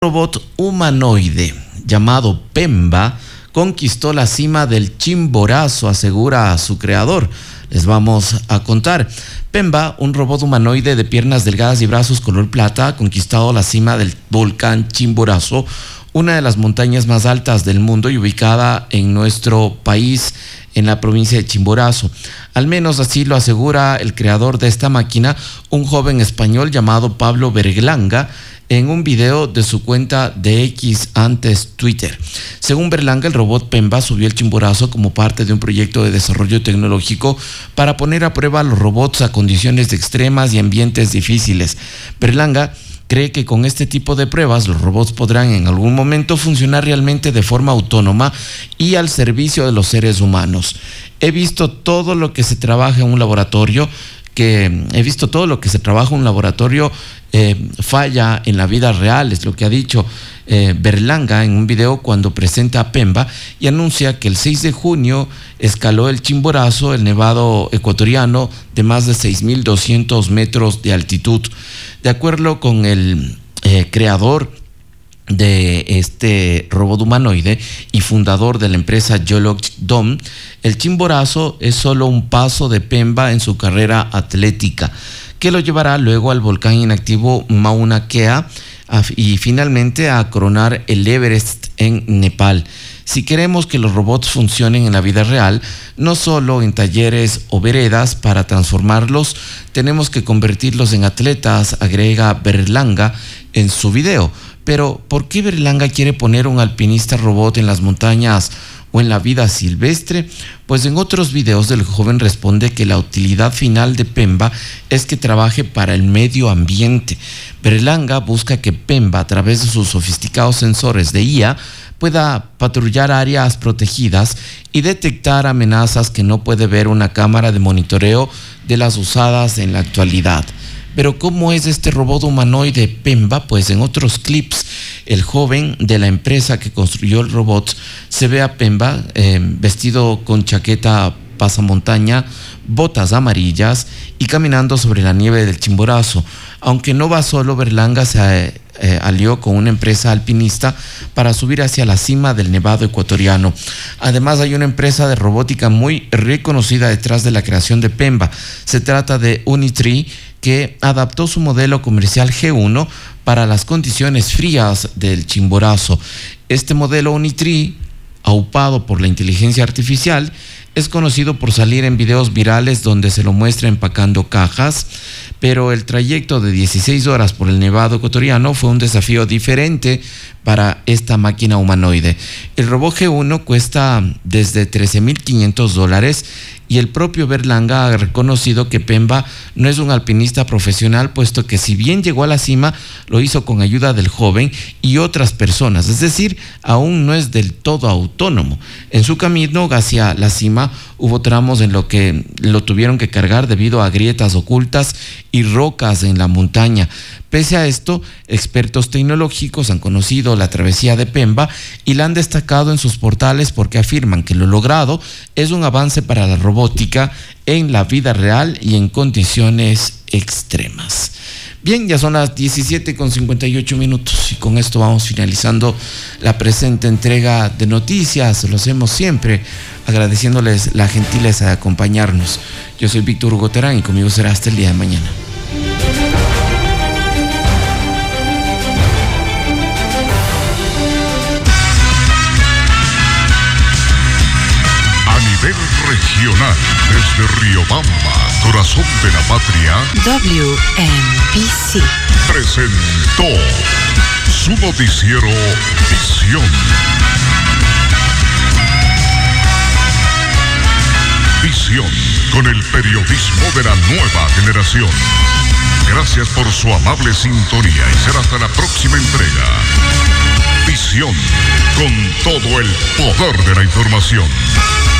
Robot humanoide llamado Pemba conquistó la cima del Chimborazo, asegura su creador. Les vamos a contar. Pemba, un robot humanoide de piernas delgadas y brazos color plata, ha conquistado la cima del volcán Chimborazo, una de las montañas más altas del mundo y ubicada en nuestro país, en la provincia de Chimborazo. Al menos así lo asegura el creador de esta máquina, un joven español llamado Pablo Berlanga, en un video de su cuenta de X, antes Twitter. Según Berlanga, el robot Pemba subió el Chimborazo como parte de un proyecto de desarrollo tecnológico para poner a prueba a los robots a condiciones extremas y ambientes difíciles. Berlanga cree que con este tipo de pruebas los robots podrán en algún momento funcionar realmente de forma autónoma y al servicio de los seres humanos. He visto todo lo que se trabaja en un laboratorio, falla en la vida real, es lo que ha dicho Berlanga en un video cuando presenta a Pemba y anuncia que el 6 de junio escaló el Chimborazo, el nevado ecuatoriano de más de 6.200 metros de altitud. De acuerdo con el creador de este robot humanoide y fundador de la empresa Geolog.dom, el Chimborazo es solo un paso de Pemba en su carrera atlética, que lo llevará luego al volcán inactivo Mauna Kea y finalmente a coronar el Everest en Nepal. Si queremos que los robots funcionen en la vida real, no solo en talleres o veredas, para transformarlos, tenemos que convertirlos en atletas, agrega Berlanga en su video. Pero, ¿por qué Berlanga quiere poner un alpinista robot en las montañas o en la vida silvestre? Pues en otros videos el joven responde que la utilidad final de Pemba es que trabaje para el medio ambiente. Berlanga busca que Pemba, a través de sus sofisticados sensores de IA, pueda patrullar áreas protegidas y detectar amenazas que no puede ver una cámara de monitoreo de las usadas en la actualidad. Pero ¿cómo es este robot humanoide Pemba? Pues en otros clips, el joven de la empresa que construyó el robot se ve a Pemba vestido con chaqueta pasamontaña, botas amarillas y caminando sobre la nieve del Chimborazo. Aunque no va solo, Berlanga se alió con una empresa alpinista para subir hacia la cima del nevado ecuatoriano. Además, hay una empresa de robótica muy reconocida detrás de la creación de Pemba. Se trata de Unitree, que adaptó su modelo comercial G1 para las condiciones frías del Chimborazo. Este modelo Unitree, aupado por la inteligencia artificial, es conocido por salir en videos virales donde se lo muestra empacando cajas, pero el trayecto de 16 horas por el nevado ecuatoriano fue un desafío diferente para esta máquina humanoide. El robot G1 cuesta desde $13,500 y el propio Berlanga ha reconocido que Pemba no es un alpinista profesional, puesto que si bien llegó a la cima, lo hizo con ayuda del joven y otras personas, es decir, aún no es del todo autónomo. En su camino hacia la cima hubo tramos en lo que lo tuvieron que cargar debido a grietas ocultas y rocas en la montaña. Pese a esto, expertos tecnológicos han conocido la travesía de Pemba y la han destacado en sus portales porque afirman que lo logrado es un avance para la robótica en la vida real y en condiciones extremas. Bien, ya son las 17:58 y con esto vamos finalizando la presente entrega de noticias. Lo hacemos siempre agradeciéndoles la gentileza de acompañarnos. Yo soy Víctor Hugo Terán y conmigo será hasta el día de mañana. Regional desde Riobamba, corazón de la patria. WMPC presentó su noticiero Visión. Visión, con el periodismo de la nueva generación. Gracias por su amable sintonía y será hasta la próxima entrega. Visión, con todo el poder de la información.